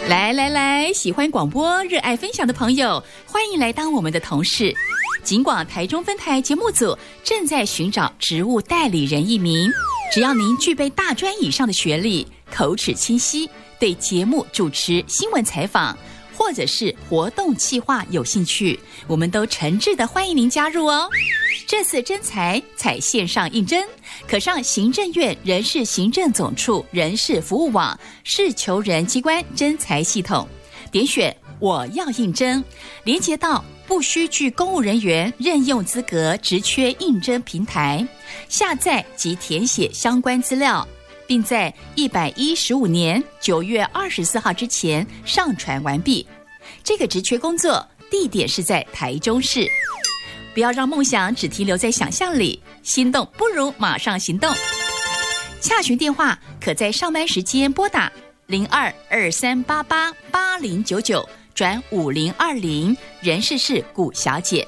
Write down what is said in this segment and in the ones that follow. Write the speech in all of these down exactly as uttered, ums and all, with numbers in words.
来来来，喜欢广播、热爱分享的朋友，欢迎来当我们的同事。警广台中分台节目组正在寻找职务代理人一名，只要您具备大专以上的学历，口齿清晰，对节目主持、新闻采访或者是活动企划有兴趣，我们都诚挚的欢迎您加入哦。这次征才采线上应征，可上行政院人事行政总处人事服务网事求人机关征才系统，点选我要应征，连接到不需具公务人员任用资格职缺应征平台，下载及填写相关资料，并在一百一十五年九月二十四号之前上传完毕。这个职缺工作地点是在台中市。不要让梦想只停留在想象里，心动不如马上行动。洽询电话可在上班时间拨打零二二三八八八零九九转五零二零，人事是古小姐。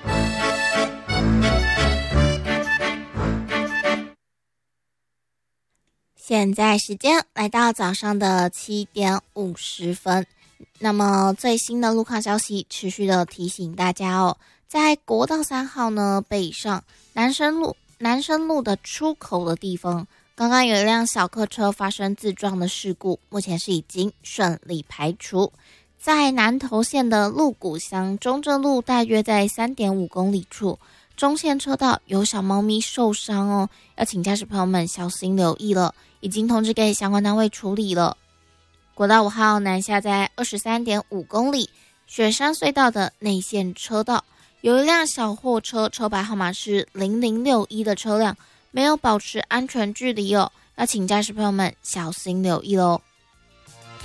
现在时间来到早上的七点五十分，那么最新的路况消息持续的提醒大家哦，在国道三号呢北上南深路南深路的出口的地方，刚刚有一辆小客车发生自撞的事故，目前是已经顺利排除。在南投县的鹿谷乡中正路大约在 三点五公里处，中线车道有小猫咪受伤哦，要请驾驶朋友们小心留意了，已经通知给相关单位处理了。国道五号南下在 二十三点五公里雪山隧道的内线车道，有一辆小货车，车牌号码是零零六一的车辆没有保持安全距离哦，要请驾驶朋友们小心留意喽。